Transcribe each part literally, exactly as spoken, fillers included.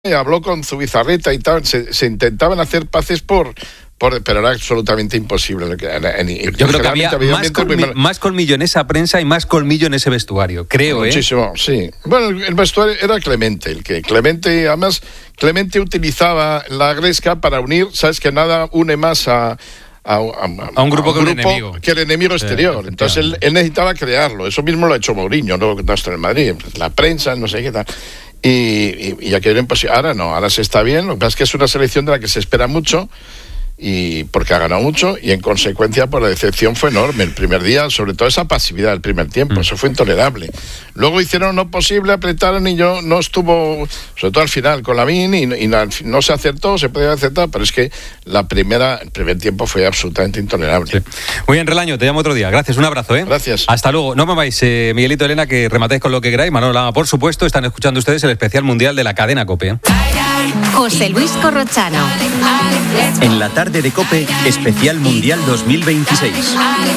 habló con Zubizarreta y tal, se, se intentaban hacer paces por, por pero era absolutamente imposible. Yo creo que había más, colmi- más colmillo en esa prensa y más colmillo en ese vestuario, creo, Muchísimo, ¿eh? sí. Bueno, el, el vestuario era Clemente, el que Clemente, además, Clemente utilizaba la gresca para unir, sabes que nada une más a A, a, a un grupo, a que, un un grupo enemigo. que el enemigo exterior. Entonces él, él necesitaba crearlo. Eso mismo lo ha hecho Mourinho, no, no está en Madrid. La prensa, no sé qué tal. Y, y, y aquello era imposible. Ahora no, ahora se está bien. Lo que pasa es que es una selección de la que se espera mucho, y porque ha ganado mucho, y en consecuencia pues la decepción fue enorme el primer día, sobre todo esa pasividad del primer tiempo, mm. eso fue intolerable. Luego hicieron lo posible, apretaron y yo no estuvo, sobre todo al final con Lamine, y, y no, no se acertó, se podía acertar, pero es que la primera, el primer tiempo fue absolutamente intolerable. Sí. Muy bien, Relaño, te llamo otro día. Gracias, un abrazo, ¿eh? Gracias. Hasta luego. No me vais, eh, Miguelito, Elena, que rematéis con lo que queráis. Manolo Lama, por supuesto, están escuchando ustedes el especial mundial de la cadena COPE, ¿eh? José Luis Corrochano. En la tarde de COPE, especial mundial dos mil veintiséis.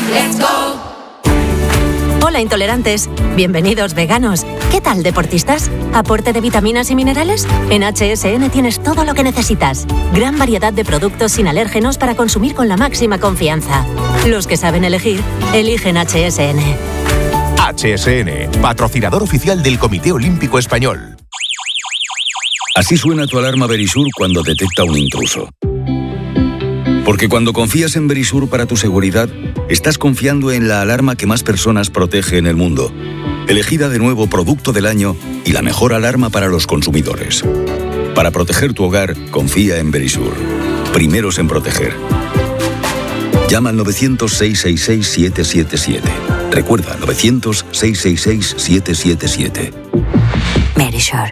Hola, intolerantes. Bienvenidos, veganos. ¿Qué tal, deportistas? ¿Aporte de vitaminas y minerales? En H S N tienes todo lo que necesitas. Gran variedad de productos sin alérgenos para consumir con la máxima confianza. Los que saben elegir, eligen H S N. H S N, patrocinador oficial del Comité Olímpico Español. Así suena tu alarma Verisur cuando detecta un intruso. Porque cuando confías en Verisur para tu seguridad, estás confiando en la alarma que más personas protege en el mundo. Elegida de nuevo Producto del Año y la mejor alarma para los consumidores. Para proteger tu hogar, confía en Verisur. Primeros en proteger. Llama al novecientos, seiscientos sesenta y seis, siete siete siete. Recuerda, novecientos, seiscientos sesenta y seis, siete siete siete. Verisur.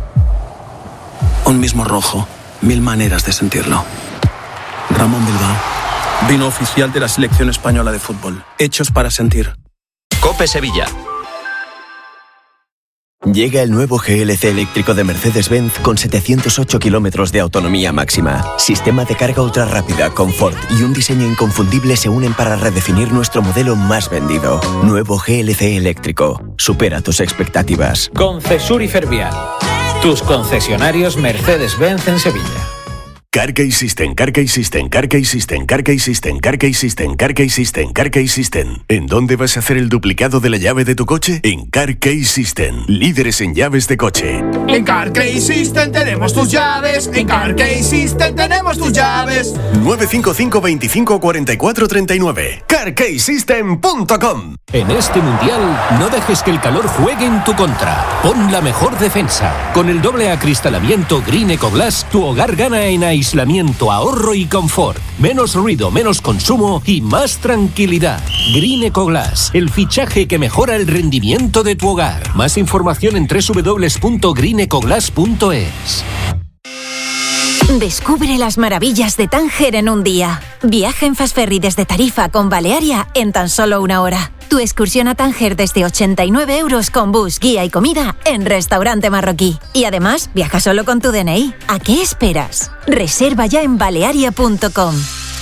Un mismo rojo, mil maneras de sentirlo. Ramón Bilbao, vino oficial de la selección española de fútbol. Hechos para sentir. COPE Sevilla. Llega el nuevo G L C eléctrico de Mercedes-Benz con setecientos ocho kilómetros de autonomía máxima. Sistema de carga ultra rápida, confort y un diseño inconfundible se unen para redefinir nuestro modelo más vendido. Nuevo G L C eléctrico. Supera tus expectativas. Concesur y Fervial. Tus concesionarios Mercedes-Benz en Sevilla. Carkey System, Carkey System, Carkey System, Carkey System, Carkey System, Carkey System, Carkey System. ¿En dónde vas a hacer el duplicado de la llave de tu coche? En Carkey System, líderes en llaves de coche. En Carkey System tenemos tus llaves. En Carkey System tenemos tus llaves. nueve cinco cinco, veinticinco, cuarenta y cuatro, treinta y nueve. carkey system punto com. En este mundial, no dejes que el calor juegue en tu contra. Pon la mejor defensa. Con el doble acristalamiento Green Eco Glass, tu hogar gana en aislamiento, ahorro y confort. Menos ruido, menos consumo y más tranquilidad. Green Eco Glass, el fichaje que mejora el rendimiento de tu hogar. Más información en doble u doble u doble u punto green eco glass punto es. Descubre las maravillas de Tánger en un día. Viaja en Fast Ferry desde Tarifa con Balearia en tan solo una hora. Tu excursión a Tánger desde ochenta y nueve euros con bus, guía y comida en restaurante marroquí. Y además, viaja solo con tu D N I. ¿A qué esperas? Reserva ya en balearia punto com.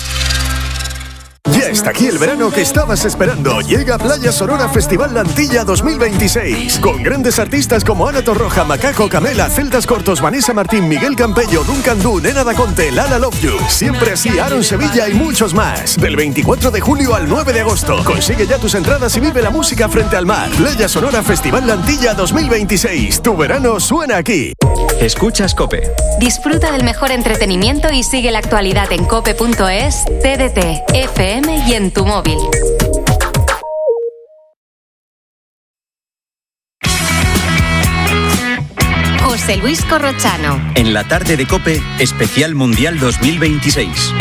Ya está aquí el verano que estabas esperando. Llega Playa Sonora Festival Lantilla dos mil veintiséis. Con grandes artistas como Ana Torroja, Macaco, Camela, Celtas Cortos, Vanessa Martín, Miguel Campello, Duncan Du, Nena Daconte, Lala Love You. Siempre así, Aaron Sevilla y muchos más. Del veinticuatro de julio al nueve de agosto. Consigue ya tus entradas y vive la música frente al mar. Playa Sonora Festival Lantilla dos mil veintiséis. Tu verano suena aquí. Escuchas COPE. Disfruta del mejor entretenimiento y sigue la actualidad en cope punto es, T D T, F M y en tu móvil. José Luis Corrochano. En la tarde de COPE, especial mundial dos mil veintiséis.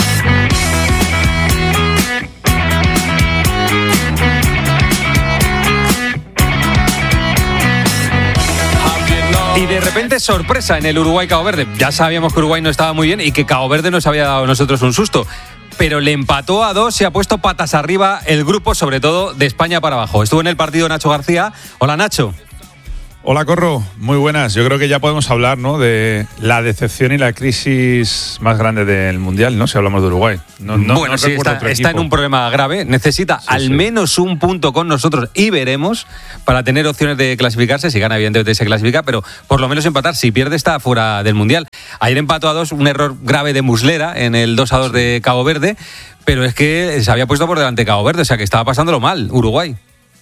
Y de repente sorpresa en el Uruguay-Cabo Verde. Ya sabíamos que Uruguay no estaba muy bien y que Cabo Verde nos había dado a nosotros un susto. Pero le empató a dos y ha puesto patas arriba el grupo, sobre todo de España para abajo. Estuvo en el partido Nacho García. Hola, Nacho. Hola, Corro, muy buenas. Yo creo que ya podemos hablar, ¿no?, de la decepción y la crisis más grande del Mundial, ¿no?, si hablamos de Uruguay. No, no, bueno, no sí, está, está en un problema grave. Necesita sí, al sí. menos un punto con nosotros y veremos para tener opciones de clasificarse. Si gana, evidentemente se clasifica, pero por lo menos empatar. Si pierde, está fuera del Mundial. Ayer empató a dos, un error grave de Muslera en el dos a dos sí. de Cabo Verde, pero es que se había puesto por delante Cabo Verde, o sea que estaba pasándolo mal Uruguay.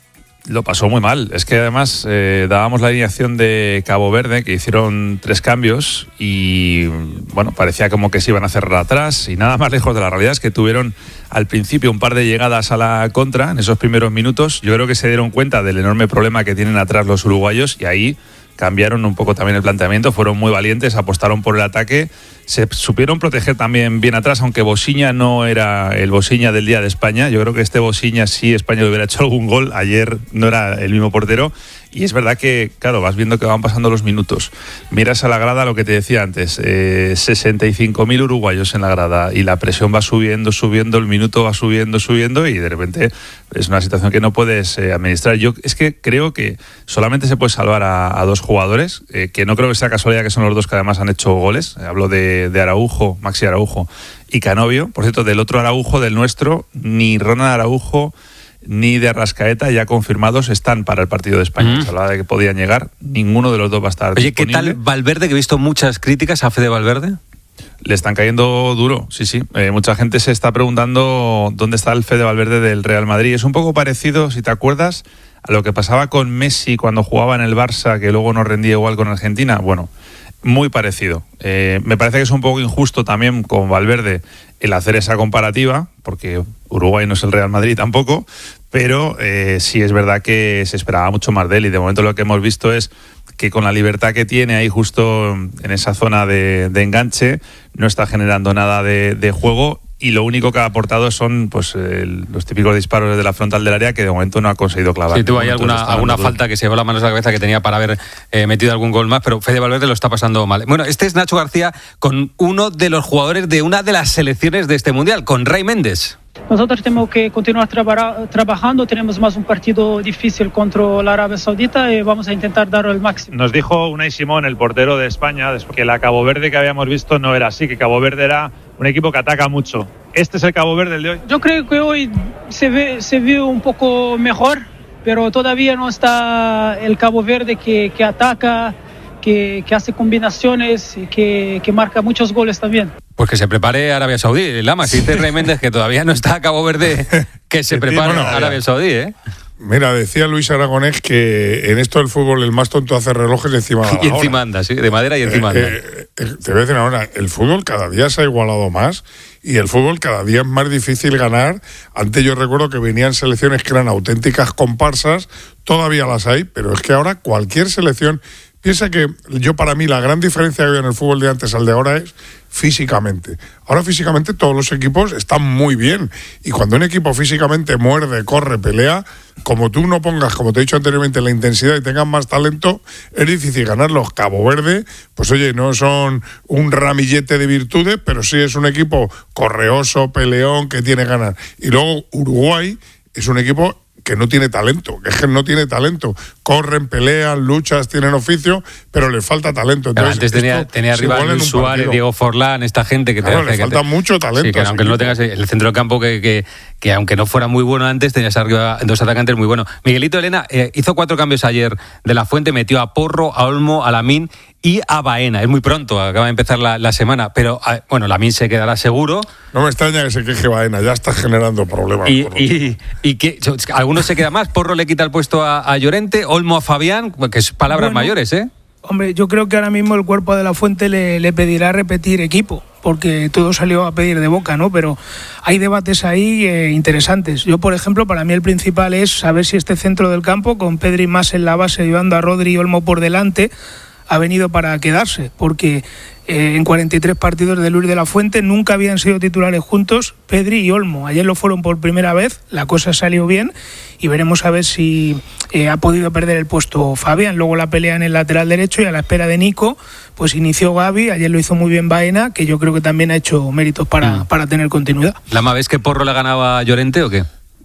Lo pasó muy mal. Es que además eh, dábamos la alineación de Cabo Verde, que hicieron tres cambios y bueno, parecía como que se iban a cerrar atrás y nada más lejos de la realidad es que tuvieron al principio un par de llegadas a la contra en esos primeros minutos. Yo creo que se dieron cuenta del enorme problema que tienen atrás los uruguayos y ahí cambiaron un poco también el planteamiento, fueron muy valientes, apostaron por el ataque, se supieron proteger también bien atrás, aunque Bosiña no era el Bosiña del día de España. Yo creo que este Bosiña, si España le hubiera hecho algún gol, ayer no era el mismo portero. Y es verdad que, claro, vas viendo que van pasando los minutos. Miras a la grada, lo que te decía antes, eh, sesenta y cinco mil uruguayos en la grada y la presión va subiendo, subiendo, el minuto va subiendo, subiendo y de repente es una situación que no puedes eh, administrar. Yo es que creo que solamente se puede salvar a, a dos jugadores, eh, que no creo que sea casualidad que son los dos que además han hecho goles. Hablo de, de Araujo, Maxi Araujo y Canovio. Por cierto, del otro Araujo, del nuestro, ni Ronald Araujo ni de Arrascaeta ya confirmados están para el partido de España. Mm. Se hablaba de que podían llegar, ninguno de los dos va a estar Oye, disponible. ¿qué tal Valverde? Que he visto muchas críticas a Fede Valverde. Le están cayendo duro, sí, sí. Eh, mucha gente se está preguntando dónde está el Fede Valverde del Real Madrid. Es un poco parecido, si te acuerdas, a lo que pasaba con Messi cuando jugaba en el Barça, que luego no rendía igual con Argentina. Bueno, muy parecido. Eh, me parece que es un poco injusto también con Valverde el hacer esa comparativa, porque Uruguay no es el Real Madrid tampoco, pero eh, sí es verdad que se esperaba mucho más de él y de momento lo que hemos visto es que con la libertad que tiene ahí justo en esa zona de, de enganche no está generando nada de, de juego y lo único que ha aportado son pues el, los típicos disparos desde la frontal del área que de momento no ha conseguido clavar. Sí, tuvo ahí alguna, alguna falta que se llevó las manos a la cabeza que tenía para haber eh, metido algún gol más, pero Fede Valverde lo está pasando mal. Bueno, este es Nacho García con uno de los jugadores de una de las selecciones de este Mundial, con Ray Méndez. Nosotros tenemos que continuar traba- trabajando, tenemos más un partido difícil contra la Arabia Saudita y vamos a intentar dar el máximo. Nos dijo Unai Simón, el portero de España, que la Cabo Verde que habíamos visto no era así, que Cabo Verde era un equipo que ataca mucho. ¿Este es el Cabo Verde el de hoy? Yo creo que hoy se ve, se ve un poco mejor, pero todavía no está el Cabo Verde que, que ataca, que, que hace combinaciones, que, que marca muchos goles también. Pues que se prepare Arabia Saudí, Lama. Si dice Rey Méndez que todavía no está Cabo Verde, que se prepare bueno, Arabia Saudí, ¿eh? Mira, decía Luis Aragonés que en esto del fútbol el más tonto hace relojes y encima da la Y encima hora. anda, sí, de madera y encima anda. Eh, eh, te voy a decir ahora, el fútbol cada día se ha igualado más y el fútbol cada día es más difícil ganar. Antes yo recuerdo que venían selecciones que eran auténticas comparsas, todavía las hay, pero es que ahora cualquier selección... Piensa que yo para mí la gran diferencia que veo en el fútbol de antes al de ahora es físicamente. Ahora físicamente todos los equipos están muy bien y cuando un equipo físicamente muerde, corre, pelea, como tú no pongas, como te he dicho anteriormente, la intensidad y tengas más talento, es difícil ganarlos. Cabo Verde, pues oye, no son un ramillete de virtudes, pero sí es un equipo correoso, peleón, que tiene ganas. Y luego Uruguay es un equipo que no tiene talento, que es que no tiene talento. Corren, pelean, luchas, tienen oficio, pero les falta talento. Entonces, antes tenía, tenía arriba Luis Suárez, Diego Forlán, esta gente que te claro, hace, le que falta te, mucho talento. Sí, que aunque no lo tengas el centro del campo que, que, que aunque no fuera muy bueno antes, tenías arriba dos atacantes muy buenos. Miguelito Elena eh, hizo cuatro cambios ayer de la Fuente, metió a Porro, a Olmo, a Lamín y a Baena. Es muy pronto, acaba de empezar la, la semana, pero bueno, Lamín se quedará seguro. No me extraña que se queje Baena, ya está generando problemas. Y, y, y que algunos se queda más, Porro le quita el puesto a, a Llorente, Olmo a Fabián, que es palabras bueno, mayores, ¿eh? Hombre, yo creo que ahora mismo el cuerpo de la Fuente le, le pedirá repetir equipo, porque todo salió a pedir de boca, ¿no? Pero hay debates ahí eh, interesantes. Yo, por ejemplo, para mí el principal es saber si este centro del campo, con Pedri más en la base, ayudando a Rodri y Olmo por delante, ha venido para quedarse, porque eh, en cuarenta y tres partidos de Luis de la Fuente nunca habían sido titulares juntos Pedri y Olmo. Ayer lo fueron por primera vez, la cosa salió bien y veremos a ver si eh, ha podido perder el puesto Fabián. Luego la pelea en el lateral derecho y a la espera de Nico, pues inició Gavi, ayer lo hizo muy bien Baena, que yo creo que también ha hecho méritos para, mm. para tener continuidad. ¿Lama, ves que Porro le ganaba a Llorente o qué?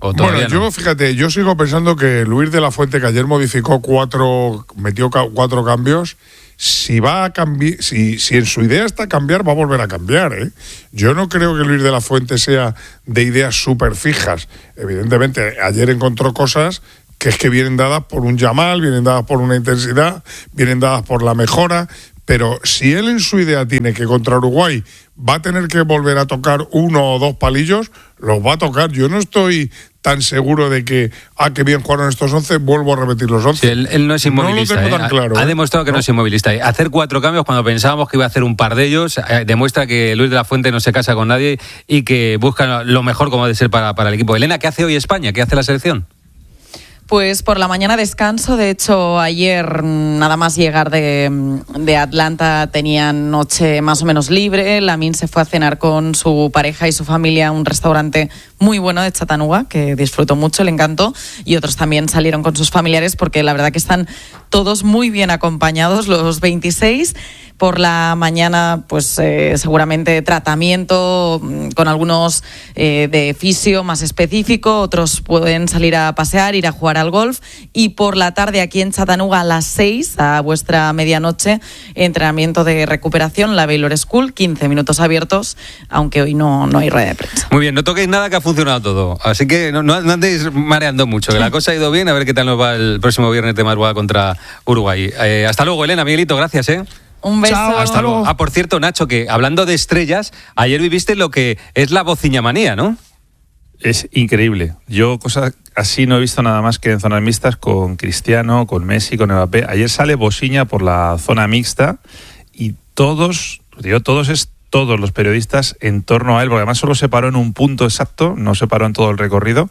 ¿O todavía bueno, no? yo fíjate, yo sigo pensando que Luis de la Fuente, que ayer modificó cuatro, metió ca- cuatro cambios, si va a cambiar, si, si en su idea está cambiar, va a volver a cambiar, ¿eh? Yo no creo que Luis de la Fuente sea de ideas súper fijas. Evidentemente, ayer encontró cosas que es que vienen dadas por un Yamal, vienen dadas por una intensidad, vienen dadas por la mejora, pero si él en su idea tiene que contra Uruguay va a tener que volver a tocar uno o dos palillos, los va a tocar. Yo no estoy tan seguro de que, ah, que bien jugaron estos once, vuelvo a repetir los once. Sí, él, él no es inmovilista. No lo tengo ¿eh? tan claro. Ha, ¿eh? ha demostrado que no. no es inmovilista. Hacer cuatro cambios cuando pensábamos que iba a hacer un par de ellos eh, demuestra que Luis de la Fuente no se casa con nadie y que busca lo mejor como debe ser para, para el equipo. Elena, ¿qué hace hoy España? ¿Qué hace la selección? Pues por la mañana descanso. De hecho, ayer nada más llegar de, de Atlanta tenían noche más o menos libre. Lamine se fue a cenar con su pareja y su familia a un restaurante muy bueno de Chattanooga, que disfrutó mucho, le encantó. Y otros también salieron con sus familiares porque la verdad que están todos muy bien acompañados, los veintiséis. Por la mañana, pues eh, seguramente tratamiento con algunos eh, de fisio más específico, otros pueden salir a pasear, ir a jugar al golf, y por la tarde aquí en Chattanooga a las seis, a vuestra medianoche, entrenamiento de recuperación, la Baylor School, quince minutos abiertos, aunque hoy no, no hay rueda de prensa. Muy bien, no toquéis nada que ha funcionado todo, así que no, no, no andéis mareando mucho, que la cosa ha ido bien, a ver qué tal nos va el próximo viernes de madrugada contra Uruguay. Eh, hasta luego, Elena, Miguelito, gracias, ¿eh? Un beso. Chao, hasta luego. Ah, por cierto, Nacho, que hablando de estrellas, ayer viviste lo que es la bociñamanía, ¿no? Es increíble. Yo cosas así no he visto nada más que en zonas mixtas con Cristiano, con Messi, con Mbappé. Ayer sale bociña por la zona mixta y todos, digo, todos es todos los periodistas en torno a él, porque además solo se paró en un punto exacto, no se paró en todo el recorrido.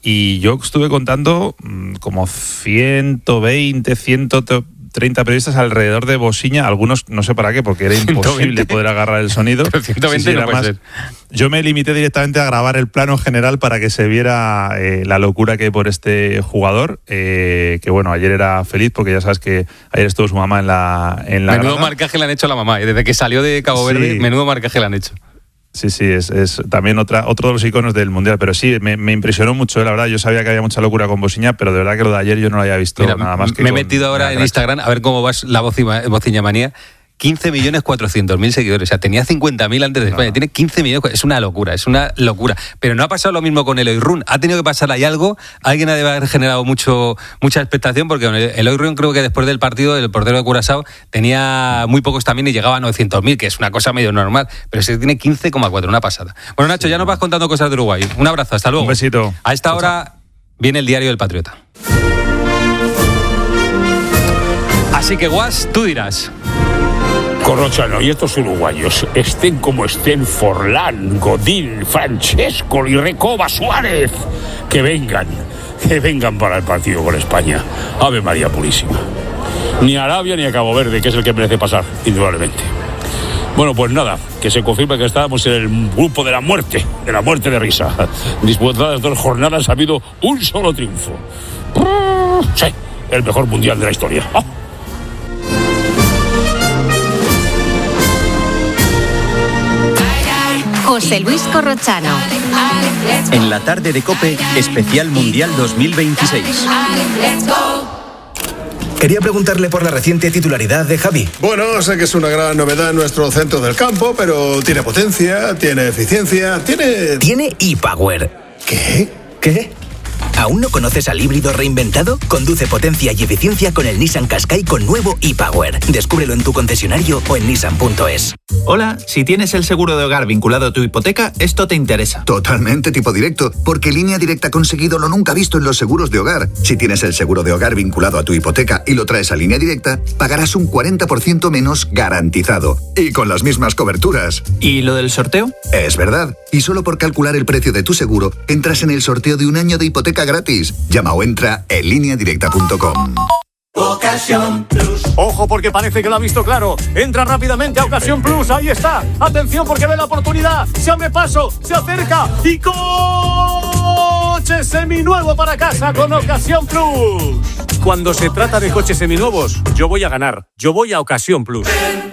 Y yo estuve contando mmm, como ciento veinte, ciento treinta periodistas alrededor de bociña, algunos no sé para qué, porque era imposible ciento veinte poder agarrar el sonido. Pero ciento veinte sí, sí, no puede más, ser. Yo me limité directamente a grabar el plano general para que se viera eh, la locura que hay por este jugador, eh, que bueno, ayer era feliz porque ya sabes que ayer estuvo su mamá en la en la Menudo grada. marcaje le han hecho a la mamá, desde que salió de Cabo Verde, sí. Menudo marcaje le han hecho. Sí, sí, es, es también otra, otro de los iconos del Mundial, pero sí, me, me impresionó mucho, la verdad. Yo sabía que había mucha locura con bociña, pero de verdad que lo de ayer yo no lo había visto. Mira, nada más que me he con, metido ahora en Instagram a ver cómo va la bociñamanía. quince millones cuatrocientos mil seguidores, o sea, tenía cincuenta mil antes de España, no. Tiene quince millones, es una locura, es una locura. Pero no ha pasado lo mismo con Eloy Run, ha tenido que pasar ahí algo, alguien ha de haber generado mucho, mucha expectación, porque Eloy Run creo que después del partido, el portero de Curazao, tenía muy pocos también y llegaba a novecientos mil, que es una cosa medio normal, pero se tiene quince coma cuatro, una pasada. Bueno, Nacho, sí, ya nos vas contando cosas de Uruguay. Un abrazo, hasta luego. Un besito. A esta hora viene el diario del Patriota. Así que, Guas, tú dirás. Corrochano, y estos uruguayos, estén como estén Forlán, Godín, Francesco y Recoba, Suárez, que vengan, que vengan para el partido con España. Ave María Purísima. Ni a Arabia ni a Cabo Verde, que es el que merece pasar, indudablemente. Bueno, pues nada, que se confirma que estábamos en el grupo de la muerte, de la muerte de risa. Disputadas dos jornadas ha habido un solo triunfo. Sí, el mejor mundial de la historia. ¡Oh! José Luis Corrochano. En la tarde de COPE, especial Mundial dos mil veintiséis. Quería preguntarle por la reciente titularidad de Javi. Bueno, sé que es una gran novedad en nuestro centro del campo, pero tiene potencia, tiene eficiencia, tiene... Tiene ePower. ¿Qué? ¿Qué? ¿Aún no conoces al híbrido reinventado? Conduce potencia y eficiencia con el Nissan Qashqai con nuevo ePower. Descúbrelo en tu concesionario o en nissan punto es. Hola, si tienes el seguro de hogar vinculado a tu hipoteca, esto te interesa. Totalmente tipo directo, porque Línea Directa ha conseguido lo nunca visto en los seguros de hogar. Si tienes el seguro de hogar vinculado a tu hipoteca y lo traes a Línea Directa, pagarás un cuarenta por ciento menos garantizado. Y con las mismas coberturas. ¿Y lo del sorteo? Es verdad. Y solo por calcular el precio de tu seguro, entras en el sorteo de un año de hipoteca gratis. Llama o entra en línea directa punto com. Ocasión Plus. Ojo, porque parece que lo ha visto claro. Entra rápidamente a Ocasión Plus. Ahí está. Atención, porque ve la oportunidad. Se abre paso, se acerca y coche seminuevo para casa con Ocasión Plus. Cuando se trata de coches seminuevos, yo voy a ganar. Yo voy a Ocasión Plus. Ven,